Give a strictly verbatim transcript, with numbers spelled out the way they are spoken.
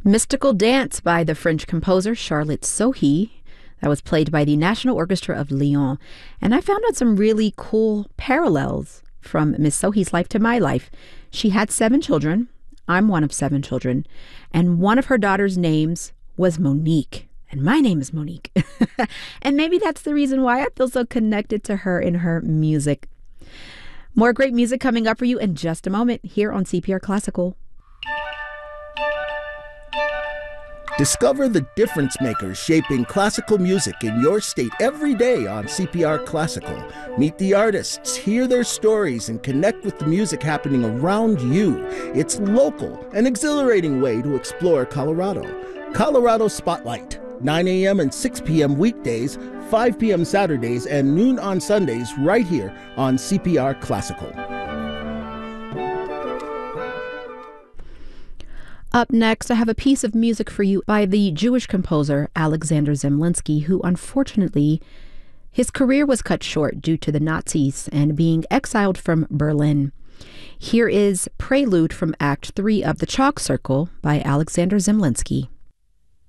Mystical Dance by the French composer Charlotte Sohi. That was played by the National Orchestra of Lyon. And I found out some really cool parallels from Miss Sohi's life to my life. She had seven children. I'm one of seven children. And one of her daughter's names was Monique. And my name is Monique. And maybe that's the reason why I feel so connected to her in her music. More great music coming up for you in just a moment here on C P R Classical. Discover the difference makers shaping classical music in your state every day on C P R Classical. Meet the artists, hear their stories, and connect with the music happening around you. It's local, an exhilarating way to explore Colorado. Colorado Spotlight, nine a.m. and six p.m. weekdays, five p.m. Saturdays, and noon on Sundays right here on C P R Classical. Up next, I have a piece of music for you by the Jewish composer Alexander Zemlinsky, who unfortunately, his career was cut short due to the Nazis and being exiled from Berlin. Here is Prelude from Act three of The Chalk Circle by Alexander Zemlinsky.